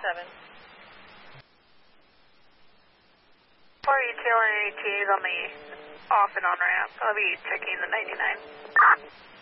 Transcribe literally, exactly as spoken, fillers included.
seven. four E Taylor A T is on the off and on ramp. I'll be checking the ninety-nine.